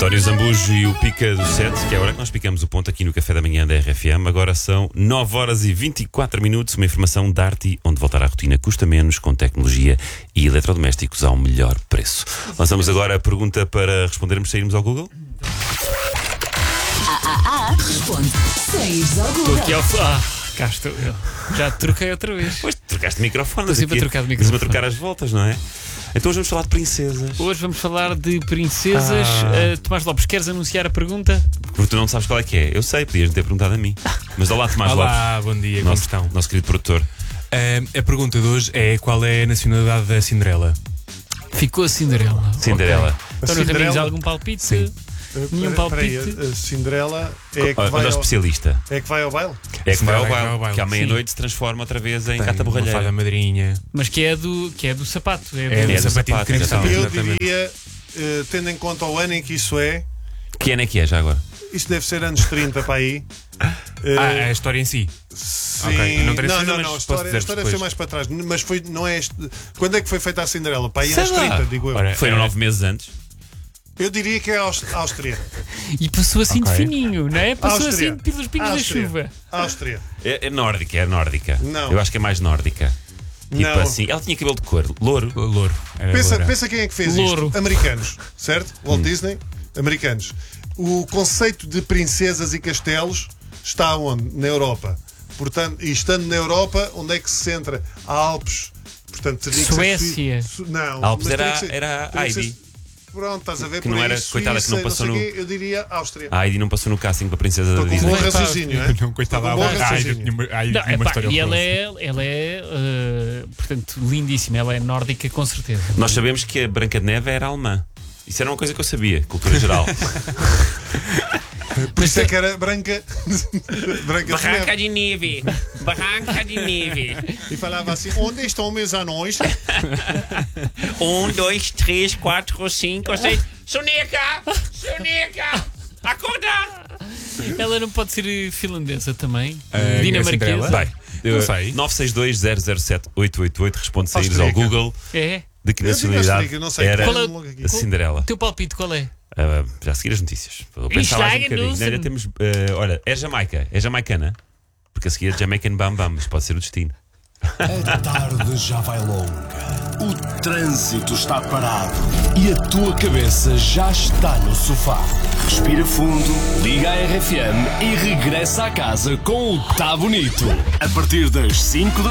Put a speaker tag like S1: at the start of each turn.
S1: António Zambujo e o Pica do 7, que é a hora que nós picamos o ponto aqui no Café da Manhã da RFM. Agora são 9 horas e 24 minutos. Uma informação da Arti, onde voltar à rotina custa menos, com tecnologia e eletrodomésticos ao melhor preço. Lançamos agora a pergunta para respondermos se irmos ao Google.
S2: Responde. Saíres ao Google.
S3: Aqui ao... cá estou eu. Já te troquei outra vez.
S1: Pois trocaste de microfone.
S3: Estou sempre a trocar de microfone.
S1: A trocar as voltas, não é? Então hoje vamos falar de princesas.
S3: Hoje vamos falar de princesas. Tomás Lopes, queres anunciar a pergunta?
S1: Porque tu não sabes qual é que é. Eu sei, podias ter perguntado a mim. Mas olá, Tomás Lopes.
S4: Olá, bom dia, como estão?
S1: Nosso querido produtor.
S4: A pergunta de hoje é: qual é a nacionalidade da Cinderela?
S3: Ficou a Cinderela.
S1: Cinderela.
S3: Okay. Então, Raminhos, algum palpite?
S4: Sim.
S3: Nenhum palpite?
S5: A Cinderela é que vai ao...
S1: especialista.
S5: É que vai ao baile?
S1: É que vai ao
S4: Cinderela
S1: baile. Que à meia-noite se transforma outra vez em
S4: Tem
S1: Cata
S4: uma
S1: Borralheira.
S4: fada madrinha.
S3: Mas que é do sapato.
S4: É do sapatinho de criança.
S1: exatamente.
S5: Eu
S4: Exatamente.
S5: diria, tendo em conta o ano em que isso é,
S1: Que ano é que é já agora?
S5: isso deve ser anos 30 para aí.
S4: A história em si.
S5: Sim.
S4: Ok, não terei
S5: Não,
S4: certeza,
S5: não,
S4: mas
S5: a
S4: posso
S5: história
S4: dizer
S5: deve ser
S4: depois.
S5: mais para trás. Mas foi, não é este. Quando é que foi feita a Cinderela? Para aí
S1: Sei
S5: anos
S1: lá.
S5: 30, digo eu.
S4: Ora,
S1: Foram 9 meses antes.
S5: Eu diria que é a Áustria.
S3: E passou assim de
S4: Ok.
S3: fininho, não é? Passou
S5: Áustria.
S3: assim pelos pingos da
S5: Áustria.
S3: chuva.
S5: Áustria.
S1: É nórdica, é nórdica.
S5: Não.
S1: Eu acho que é mais nórdica. Tipo
S5: Não.
S1: assim. Ela tinha cabelo de cor. Louro.
S4: Louro. Era loura.
S5: Pensa quem é que fez
S3: Louro.
S5: isto. Americanos, certo? Walt Disney, americanos. O conceito de princesas e castelos está onde? Na Europa. Portanto, e estando na Europa, onde é que se centra? Há Alpes. Portanto, teria que ser
S3: Suécia.
S5: Não.
S1: Alpes
S5: mas
S1: era-
S5: teria que ser-
S1: era
S5: teria que ser-
S1: Heidi.
S5: Pronto, estás a ver
S1: Que
S5: por
S1: não
S5: aí,
S1: era- coitada, que não
S5: Suíça,
S1: passou
S5: sei
S1: no-
S5: quê, eu diria Áustria.
S1: A Heidi não passou no casting para a princesa da
S5: Estou com um
S1: Disney.
S5: bom raciocínio, não é?
S4: Não, coitada.
S5: Estou com um bom
S4: Ai,
S5: raciocínio.
S4: tinha uma
S3: Não,
S4: história
S3: e ela
S4: horrorosa.
S3: é portanto, lindíssima. Ela é nórdica, com certeza.
S1: Nós sabemos que a Branca de Neve era alemã. Isso era uma coisa que eu sabia, cultura geral.
S5: Por isso é que era branca. Branca de neve.
S1: de neve. Barranca de neve.
S5: E falava assim: onde estão meus anões?
S1: 1, 2, 3, 4, 5, 6. Soneca! Soneca! Acordar!
S3: Ela não pode ser finlandesa também?
S4: A
S3: Dinamarquesa?
S4: Cinderela?
S1: Vai.
S4: Não sei.
S1: 962-007-888. Responde saíres ao
S5: Austríaca.
S1: Google.
S3: É?
S1: De que
S5: Eu digo
S1: nacionalidade
S5: Áustria, não sei.
S1: era
S3: Qual é-
S5: logo aqui.
S1: a Cinderela?
S3: O teu palpite qual é?
S1: Já a seguir as notícias. Vou pensar mais um bocadinho.
S3: Nielsen.
S1: Ainda temos. Olha, é Jamaica. É jamaicana. Porque a seguir é Jamaican Bam Bam. Isto pode ser o destino.
S6: A tarde já vai longa. O trânsito está parado e a tua cabeça já está no sofá. Respira fundo, liga a RFM e regressa a casa com o Tá Bonito. A partir das 5 da